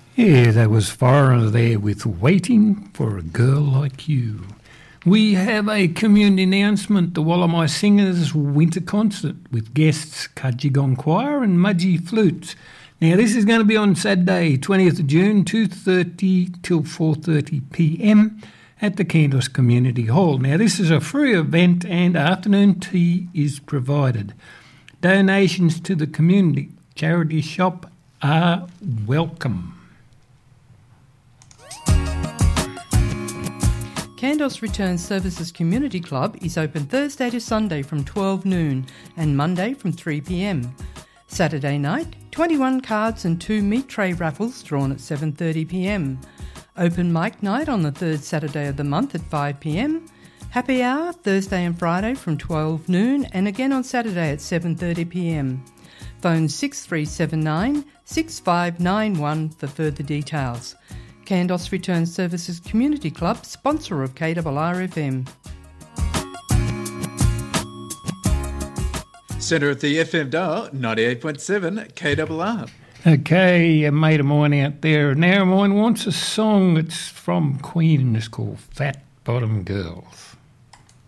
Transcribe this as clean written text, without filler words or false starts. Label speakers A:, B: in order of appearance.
A: Yeah, that was Foreigner there with Waiting for a Girl Like You. We have a community announcement, the Wallamai Singers Winter Concert with guests Kajigong Choir and Mudgee Flutes. Now this is going to be on Saturday 20th of June, 2:30 till 4:30pm at the Kandos Community Hall. Now this is a free event and afternoon tea is provided. Donations to the community charity shop are welcome.
B: Kandos Return Services Community Club is open Thursday to Sunday from 12 noon and Monday from 3 p.m. Saturday night, 21 cards and 2 meat tray raffles drawn at 7:30 p.m. Open mic night on the third Saturday of the month at 5 p.m. Happy hour Thursday and Friday from 12 noon and again on Saturday at 7:30 p.m. Phone 6379 6591 for further details. Kandos Return Services Community Club, sponsor of KRRFM.
C: Centre of the FM dial, 98.7 KRR.
A: Okay, a mate of mine out there, now mine wants a song. It's from Queen and it's called Fat Bottom Girls.